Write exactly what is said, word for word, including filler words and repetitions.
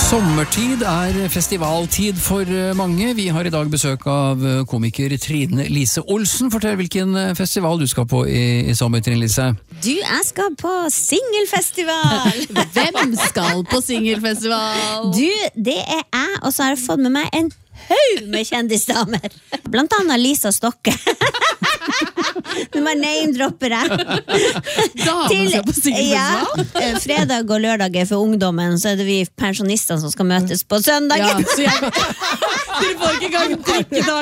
Sommertid er festivaltid for mange. Vi har i dag besøk av komiker Trine Lise Olsen. Fortell hvilken festival du skal på i, i sommer, Trine Lise. Du, jeg skal på singelfestival. Hvem skal på singelfestival? Du, det er jeg, og så har jeg fått med meg en haug med kjendisdamer. Blant annet Lisa Stokke. Nå må jeg name-dropper jeg. Damer skal på singelfestival? Ja, fredag og lørdag er for ungdommen, så er det vi pensjonistene som skal møtes på søndagen. Ja, så jeg... Dere får ikke gang drikke da